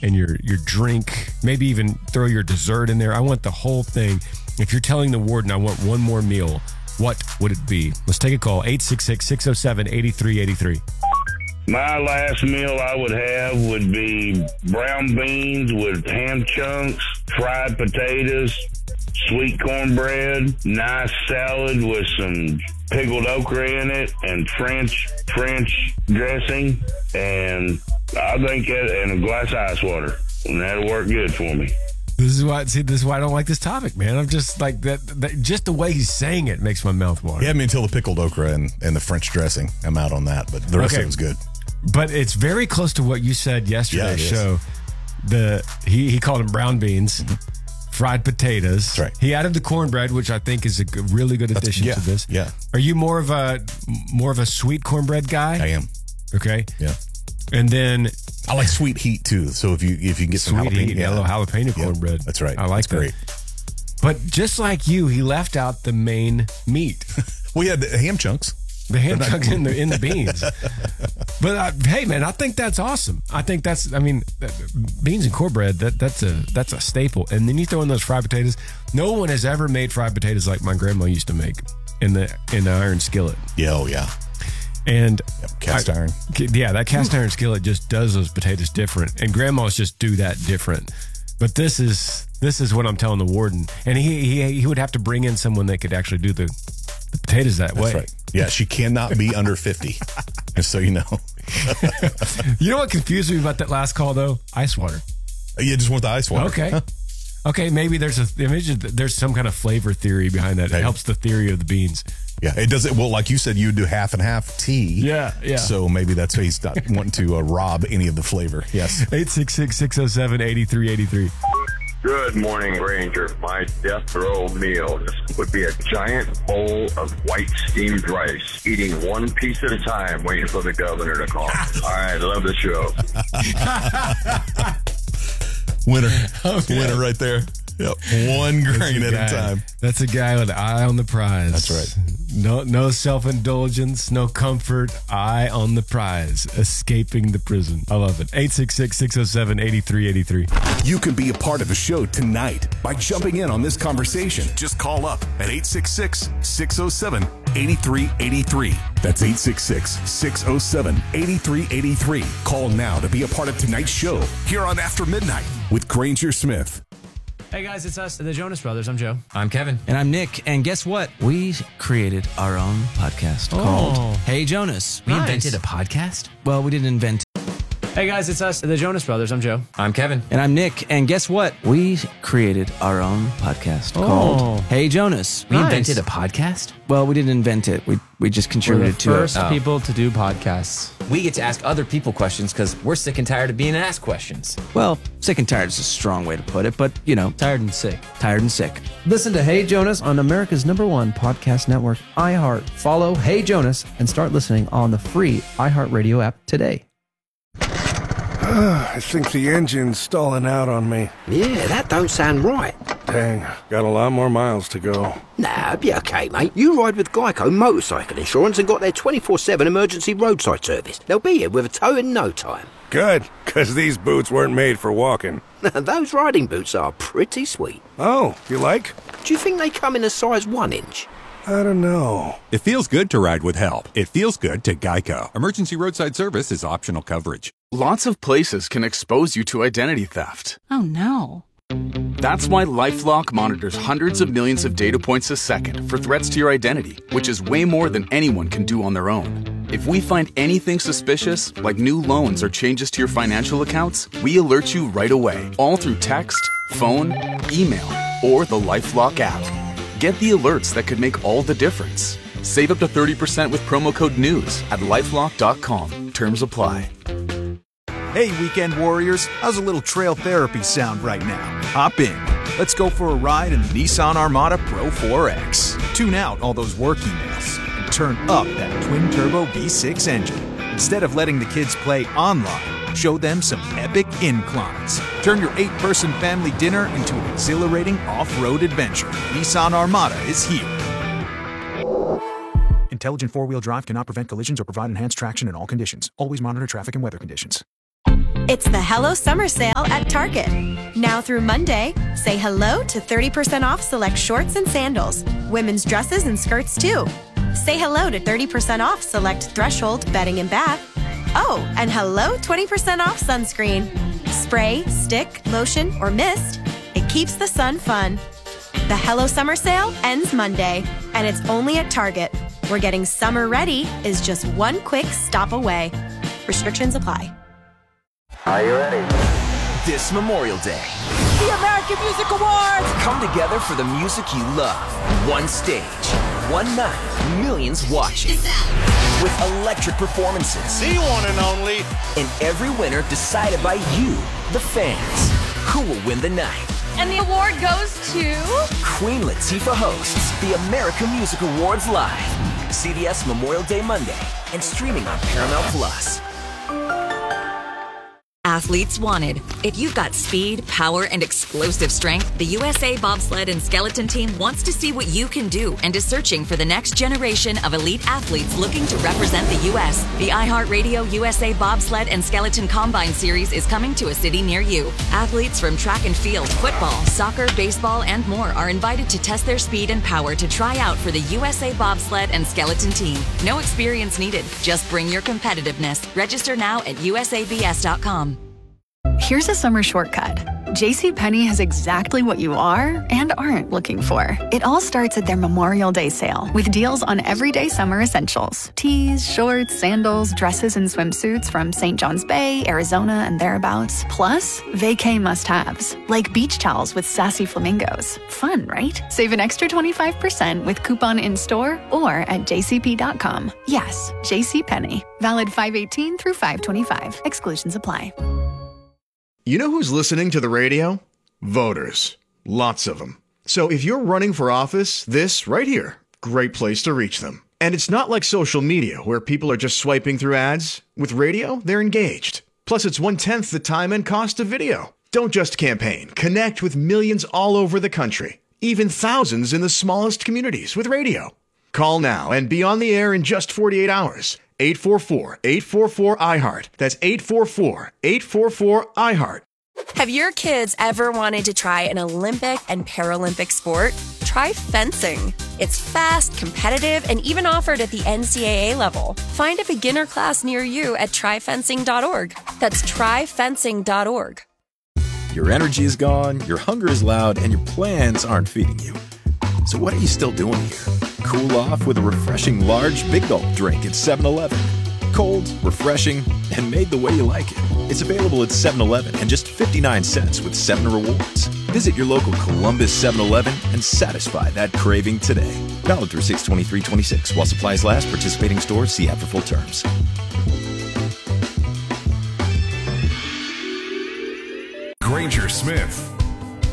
and your drink, maybe even throw your dessert in there. I want the whole thing. If you're telling the warden, I want one more meal, what would it be? Let's take a call, 866-607-8383. My last meal I would have would be brown beans with ham chunks, fried potatoes, sweet cornbread, nice salad with some pickled okra in it, and French dressing, and I think and a glass of ice water, and that'll work good for me. This is why I don't like this topic, man. I'm just like that just the way he's saying it makes my mouth water. You had me until the pickled okra and the French dressing. I'm out on that, but the rest of it was good. But it's very close to what you said yesterday's show. He called them brown beans, fried potatoes. That's right. He added the cornbread, which I think is a really good addition to this. Yeah. Are you more of a sweet cornbread guy? I am. Okay. Yeah. And then I like sweet heat too. So if you can get some sweet jalapeno, heat, yellow jalapeno cornbread. That's right. I like that. Great. But just like you, he left out the main meat. We had the ham chunks. The ham chunks in the beans. But hey, man, I think that's awesome. I think beans and cornbread, that's a staple. And then you throw in those fried potatoes. No one has ever made fried potatoes like my grandma used to make in the iron skillet. Yeah, oh yeah. And cast iron. Yeah, that cast iron skillet just does those potatoes different. And grandmas just do that different. But this is what I'm telling the warden. And he would have to bring in someone that could actually do the potatoes that way. That's right. Yeah, she cannot be under 50. Just so you know. You know what confused me about that last call though? Ice water. You just want the ice water. Okay. Okay, maybe there's some kind of flavor theory behind that. It helps the theory of the beans. Yeah, it does it. Well, like you said, you would do half and half tea. Yeah. So maybe that's why he's not wanting to rob any of the flavor. Yes. 866-607-8383. Good morning, Ranger. My death row meal would be a giant bowl of white steamed rice, eating one piece at a time, waiting for the governor to call. All right, love the show. Winner. Okay. Winner right there. Yep. One grain at a time. That's a guy with an eye on the prize. That's right. No self-indulgence, no comfort, eye on the prize, escaping the prison. I love it. 866-607-8383. You can be a part of the show tonight by jumping in on this conversation. Just call up at 866-607-8383. That's 866-607-8383. Call now to be a part of tonight's show here on After Midnight with Granger Smith. Hey guys, it's us, the Jonas Brothers. I'm Joe. I'm Kevin. And I'm Nick. And guess what? We created our own podcast called Hey Jonas. We invented a podcast? Well, we didn't invent. Hey guys, it's us, the Jonas Brothers. I'm Joe. I'm Kevin. And I'm Nick. And guess what? We created our own podcast called Hey Jonas. We invented a podcast? Well, we didn't invent it. We just contributed to it. First people to do podcasts. We get to ask other people questions because we're sick and tired of being asked questions. Well, sick and tired is a strong way to put it, but, you know. Tired and sick. Tired and sick. Listen to Hey Jonas on America's #1 podcast network, iHeart. Follow Hey Jonas and start listening on the free iHeartRadio app today. I think the engine's stalling out on me. Yeah, that don't sound right. Dang, got a lot more miles to go. Nah, be okay, mate. You ride with Geico Motorcycle Insurance and got their 24/7 emergency roadside service. They'll be here with a tow in no time. Good, because these boots weren't made for walking. Those riding boots are pretty sweet. Oh, you like? Do you think they come in a size 1 inch? I don't know. It feels good to ride with help. It feels good to Geico. Emergency roadside service is optional coverage. Lots of places can expose you to identity theft. Oh, no. That's why LifeLock monitors hundreds of millions of data points a second for threats to your identity, which is way more than anyone can do on their own. If we find anything suspicious, like new loans or changes to your financial accounts, we alert you right away, all through text, phone, email, or the LifeLock app. Get the alerts that could make all the difference. Save up to 30% with promo code NEWS at LifeLock.com. Terms apply. Hey, weekend warriors, how's a little trail therapy sound right now? Hop in. Let's go for a ride in the Nissan Armada Pro 4X. Tune out all those work emails and turn up that twin-turbo V6 engine. Instead of letting the kids play online, show them some epic inclines. Turn your 8-person family dinner into an exhilarating off-road adventure. Nissan Armada is here. Intelligent four-wheel drive cannot prevent collisions or provide enhanced traction in all conditions. Always monitor traffic and weather conditions. It's the Hello Summer Sale at Target. Now through Monday, say hello to 30% off select shorts and sandals, women's dresses and skirts too. Say hello to 30% off select Threshold bedding and bath. Oh, and hello 20% off sunscreen. Spray, stick, lotion, or mist, it keeps the sun fun. The Hello Summer Sale ends Monday, and it's only at Target, where getting summer ready is just one quick stop away. Restrictions apply. Are you ready? This Memorial Day, The American Music Awards! Come together for the music you love. One stage, one night, millions watching. With electric performances. The one and only. And every winner decided by you, the fans. Who will win the night? And the award goes to... Queen Latifah hosts the American Music Awards live. CBS Memorial Day Monday and streaming on Paramount Plus. Athletes wanted. If you've got speed, power, and explosive strength, the USA Bobsled and Skeleton Team wants to see what you can do and is searching for the next generation of elite athletes looking to represent the U.S. The iHeartRadio USA Bobsled and Skeleton Combine Series is coming to a city near you. Athletes from track and field, football, soccer, baseball, and more are invited to test their speed and power to try out for the USA Bobsled and Skeleton Team. No experience needed. Just bring your competitiveness. Register now at usabs.com. Here's a summer shortcut. JCPenney has exactly what you are and aren't looking for. It all starts at their Memorial Day sale with deals on everyday summer essentials. Tees, shorts, sandals, dresses, and swimsuits from St. John's Bay, Arizona, and thereabouts. Plus, vacay must-haves, like beach towels with sassy flamingos. Fun, right? Save an extra 25% with coupon in-store or at jcp.com. Yes, JCPenney. Valid 5/18 through 5/25. Exclusions apply. You know who's listening to the radio? Voters. Lots of them. So if you're running for office, this right here, great place to reach them. And it's not like social media where people are just swiping through ads. With radio, they're engaged. Plus, it's 1/10 the time and cost of video. Don't just campaign. Connect with millions all over the country. Even thousands in the smallest communities with radio. Call now and be on the air in just 48 hours. 844-844-IHEART. That's 844-844-IHEART. Have your kids ever wanted to try an Olympic and Paralympic sport? Try fencing. It's fast, competitive, and even offered at the NCAA level. Find a beginner class near you at tryfencing.org. That's tryfencing.org. Your energy is gone, your hunger is loud, and your plans aren't feeding you. So what are you still doing here? Cool off with a refreshing large Big Gulp drink at 7-Eleven. Cold, refreshing, and made the way you like it. It's available at 7-Eleven and just 59 cents with 7 rewards. Visit your local Columbus 7-Eleven and satisfy that craving today. Valid through 6/23/26 while supplies last. Participating stores see app for full terms. Granger Smith